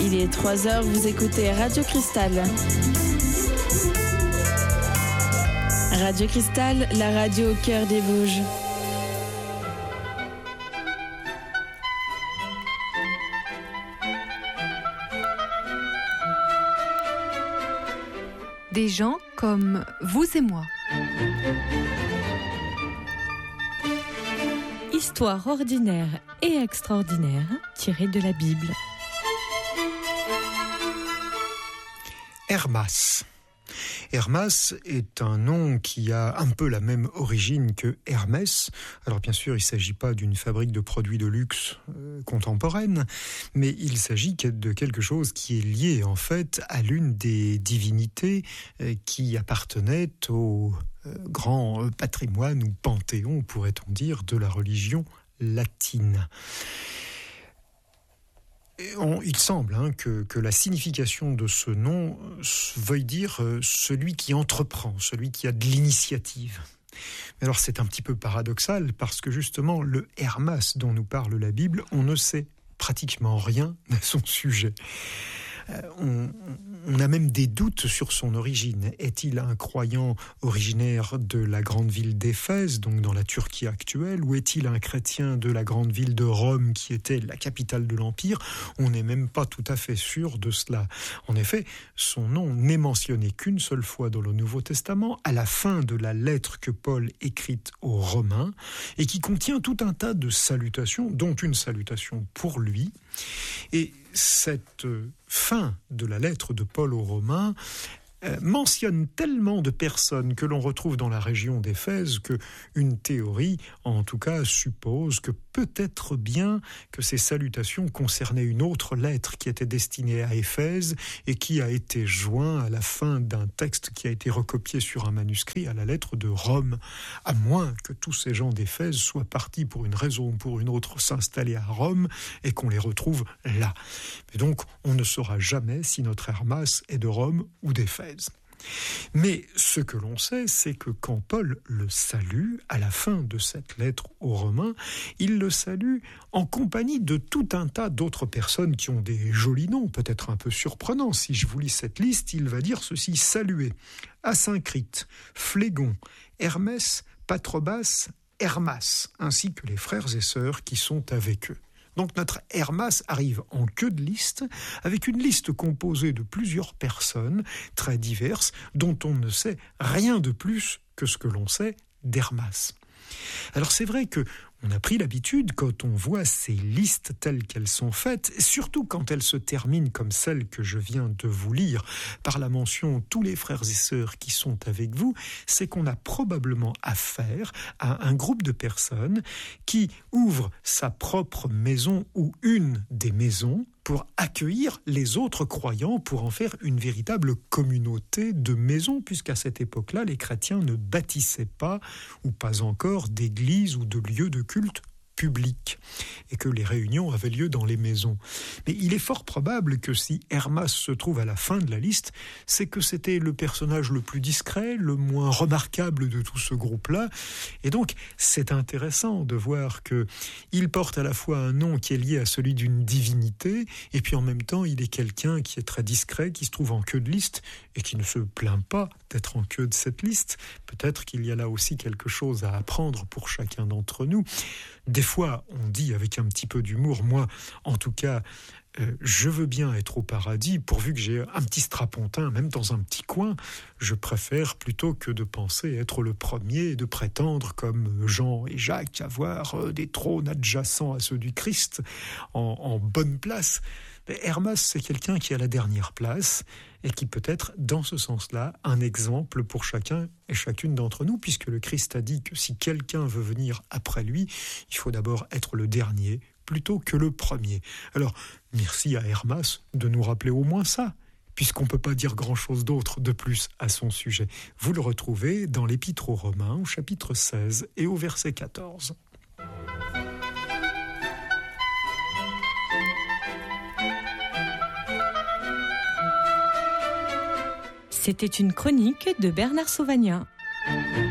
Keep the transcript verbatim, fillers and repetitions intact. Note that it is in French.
Il est trois heures, vous écoutez Radio Cristal. Radio Cristal, la radio au cœur des Vosges. Des gens comme vous et moi. Histoire ordinaire et extraordinaire tirée de la Bible. Hermas. Hermas est un nom qui a un peu la même origine que Hermès. Alors bien sûr, il ne s'agit pas d'une fabrique de produits de luxe euh, contemporaine, mais il s'agit de quelque chose qui est lié en fait à l'une des divinités euh, qui appartenait au euh, grand patrimoine ou panthéon, pourrait-on dire, de la religion latine. On, il semble hein, que, que la signification de ce nom veuille dire euh, celui qui entreprend, celui qui a de l'initiative. Mais alors c'est un petit peu paradoxal parce que justement le Hermas dont nous parle la Bible, on ne sait pratiquement rien à son sujet. Euh, on, on a même des doutes sur son origine. Est-il un croyant originaire de la grande ville d'Éphèse, donc dans la Turquie actuelle, ou est-il un chrétien de la grande ville de Rome, qui était la capitale de l'Empire ? On n'est même pas tout à fait sûr de cela. En effet, son nom n'est mentionné qu'une seule fois dans le Nouveau Testament, à la fin de la lettre que Paul écrit aux Romains, et qui contient tout un tas de salutations, dont une salutation pour lui. Et cette fin de la lettre de Paul aux Romains euh, mentionne tellement de personnes que l'on retrouve dans la région d'Éphèse qu'une théorie, en tout cas, suppose que peut-être bien que ces salutations concernaient une autre lettre qui était destinée à Éphèse et qui a été jointe à la fin d'un texte qui a été recopié sur un manuscrit à la lettre de Rome, à moins que tous ces gens d'Éphèse soient partis pour une raison ou pour une autre s'installer à Rome et qu'on les retrouve là. Mais donc, on ne saura jamais si notre Hermas est de Rome ou d'Éphèse. Mais ce que l'on sait, c'est que quand Paul le salue, à la fin de cette lettre aux Romains, il le salue en compagnie de tout un tas d'autres personnes qui ont des jolis noms, peut-être un peu surprenants. Si je vous lis cette liste, il va dire ceci: saluer Asyncrite, Phlégon, Hermès, Patrobas, Hermas, ainsi que les frères et sœurs qui sont avec eux. Donc notre Hermas arrive en queue de liste, avec une liste composée de plusieurs personnes très diverses, dont on ne sait rien de plus que ce que l'on sait d'Hermas. Alors c'est vrai que on a pris l'habitude, quand on voit ces listes telles qu'elles sont faites, surtout quand elles se terminent comme celle que je viens de vous lire, par la mention « tous les frères et sœurs qui sont avec vous », c'est qu'on a probablement affaire à un groupe de personnes qui ouvrent sa propre maison ou une des maisons pour accueillir les autres croyants, pour en faire une véritable communauté de maisons, puisqu'à cette époque-là, les chrétiens ne bâtissaient pas, ou pas encore, d'églises ou de lieux de culte public, et que les réunions avaient lieu dans les maisons. Mais il est fort probable que si Hermas se trouve à la fin de la liste, c'est que c'était le personnage le plus discret, le moins remarquable de tout ce groupe-là, et donc c'est intéressant de voir qu'il porte à la fois un nom qui est lié à celui d'une divinité, et puis en même temps il est quelqu'un qui est très discret, qui se trouve en queue de liste, et qui ne se plaint pas d'être en queue de cette liste. Peut-être qu'il y a là aussi quelque chose à apprendre pour chacun d'entre nous. Des fois, on dit avec un petit peu d'humour, moi, en tout cas, euh, je veux bien être au paradis, pourvu que j'ai un petit strapontin, même dans un petit coin. Je préfère, plutôt que de penser être le premier et de prétendre, comme Jean et Jacques, avoir euh, des trônes adjacents à ceux du Christ, en, en bonne place. Mais Hermas, c'est quelqu'un qui a la dernière place et qui peut être, dans ce sens-là, un exemple pour chacun et chacune d'entre nous, puisque le Christ a dit que si quelqu'un veut venir après lui, il faut d'abord être le dernier plutôt que le premier. Alors, merci à Hermas de nous rappeler au moins ça, puisqu'on ne peut pas dire grand-chose d'autre de plus à son sujet. Vous le retrouvez dans l'Épître aux Romains, au chapitre seize et au verset quatorze. C'était une chronique de Bernard Sauvagnat.